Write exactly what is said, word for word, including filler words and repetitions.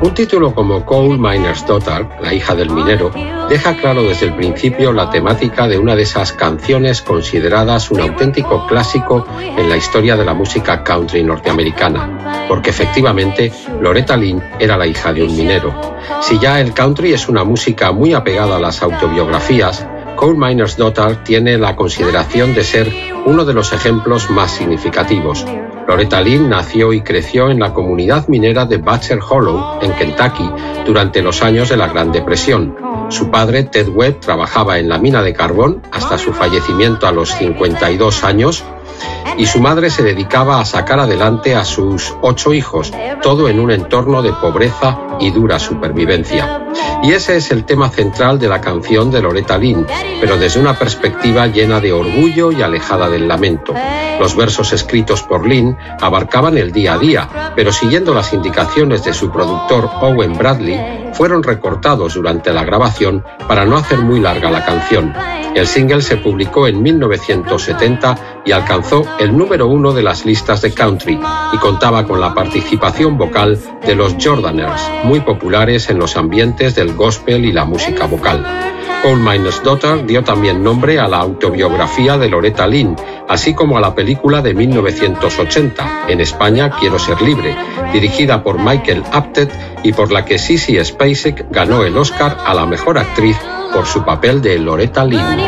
Un título como Coal Miner's Daughter, la hija del minero, deja claro desde el principio la temática de una de esas canciones consideradas un auténtico clásico en la historia de la música country norteamericana, porque efectivamente Loretta Lynn era la hija de un minero. Si ya el country es una música muy apegada a las autobiografías, Coal Miner's Daughter tiene la consideración de ser uno de los ejemplos más significativos. Loretta Lynn nació y creció en la comunidad minera de Butcher Hollow, en Kentucky, durante los años de la Gran Depresión. Su padre, Ted Webb, trabajaba en la mina de carbón hasta su fallecimiento a los cincuenta y dos años, y su madre se dedicaba a sacar adelante a sus ocho hijos, todo en un entorno de pobreza y dura supervivencia. Y ese es el tema central de la canción de Loretta Lynn, pero desde una perspectiva llena de orgullo y alejada del lamento. Los versos escritos por Lynn abarcaban el día a día, pero siguiendo las indicaciones de su productor Owen Bradley, fueron recortados durante la grabación para no hacer muy larga la canción. El single se publicó en mil novecientos setenta y alcanzó el número uno de las listas de country y contaba con la participación vocal de los Jordaners, muy populares en los ambientes del gospel y la música vocal. Coal Miner's Daughter dio también nombre a la autobiografía de Loretta Lynn, así como a la película de mil novecientos ochenta, en España Quiero ser libre, dirigida por Michael Apted y por la que Sissy Spacek ganó el Oscar a la mejor actriz por su papel de Loretta Lynn.